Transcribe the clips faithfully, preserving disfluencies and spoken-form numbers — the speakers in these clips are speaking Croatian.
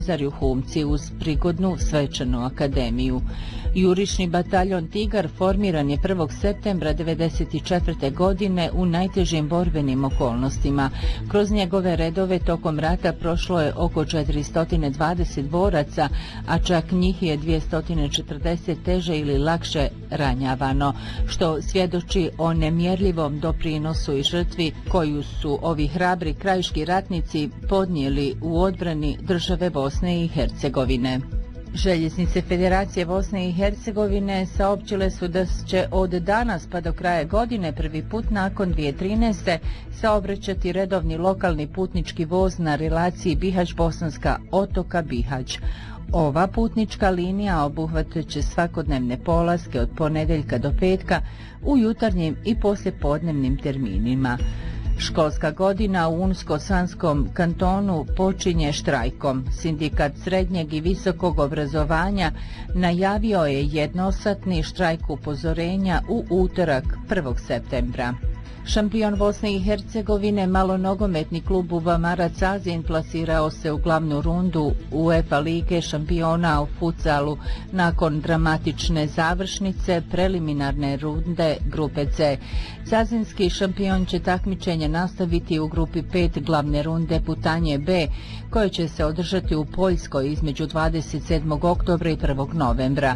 Zarju Humci uz prigodnu svečanu akademiju. Jurišni bataljon Tigar formiran je prvog septembra devedeset četvrte. godine u najtežim borbenim okolnostima. Kroz njegove redove tokom rata prošlo je oko četiristo dvadeset boraca, a čak njih je dvjesto četrdeset teže ili lakše ranjavano, što svjedoči o nemjerljivom doprinosu i žrtvi koju su ovi hrabri krajiški ratnici podnijeli u odbrani države Bosne i Hercegovine. Željeznice Federacije Bosne i Hercegovine saopćile su da će od danas pa do kraja godine prvi put nakon dvije tisuće trinaeste. saobraćati redovni lokalni putnički voz na relaciji Bihać-Bosanska otoka Bihać. Ova putnička linija obuhvatit će svakodnevne polaske od ponedjeljka do petka u jutarnjim i poslijepodnevnim terminima. Školska godina u Unsko-Sanskom kantonu počinje štrajkom. Sindikat srednjeg i visokog obrazovanja najavio je jednosatni štrajk upozorenja u utorak prvog septembra. Šampion Bosne i Hercegovine, malonogometni klub Ubamarac Azin, plasirao se u glavnu rundu UEFA lige šampiona u futsalu nakon dramatične završnice preliminarne runde grupe C. Cazinski šampion će takmičenje nastaviti u grupi pet glavne runde putanje B, koje će se održati u Poljskoj između dvadeset sedmog oktobra i prvog novembra.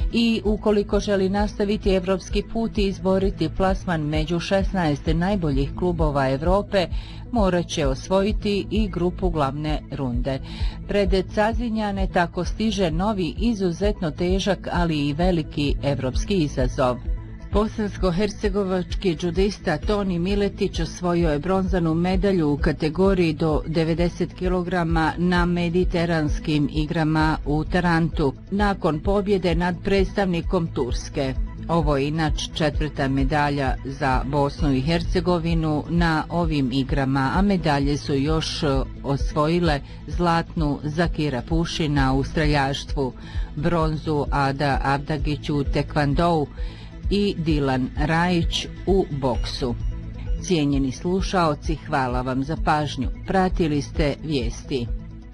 I ukoliko želi nastaviti evropski put i izboriti plasman među šesnaest najboljih klubova Europe, morat će osvojiti i grupu glavne runde. Pred Cazinjane tako stiže novi izuzetno težak, ali i veliki evropski izazov. Bosansko-hercegovački džudista Toni Miletić osvojio je bronzanu medalju u kategoriji do devedeset kilograma na mediteranskim igrama u Tarantu, nakon pobjede nad predstavnikom Turske. Ovo je inače četvrta medalja za Bosnu i Hercegovinu na ovim igrama, a medalje su još osvojile zlatnu Zakira Pušina u streljaštvu, bronzu Ada Avdagić u tekvandou i Dilan Rajić u boksu. Cijenjeni slušaoci, hvala vam za pažnju. Pratili ste vijesti.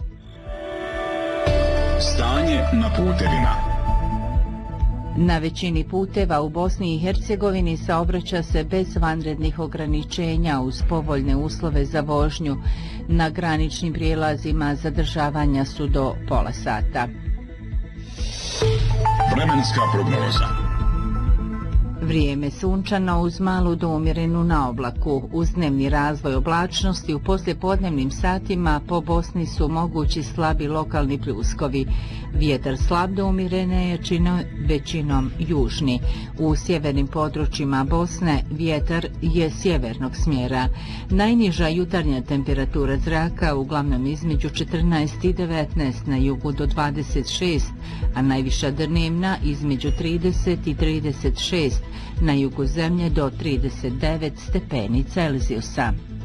Stanje na putevima. Na većini puteva u Bosni i Hercegovini saobraća se bez vanrednih ograničenja uz povoljne uslove za vožnju. Na graničnim prijelazima zadržavanja su do pola sata. Vremenska prognoza. Vrijeme sunčano uz malu do umjerenu na oblaku. Uz dnevni razvoj oblačnosti u poslijepodnevnim satima po Bosni su mogući slabi lokalni pljuskovi. Vjetar slab do umjerene jačine, većinom južni. U sjevernim područjima Bosne vjetar je sjevernog smjera. Najniža jutarnja temperatura zraka uglavnom između četrnaest i devetnaest, na jugu do dvadeset šest, a najviša dnevna između trideset i trideset šest, na jugu zemlje do trideset devet stepeni Celzijusa.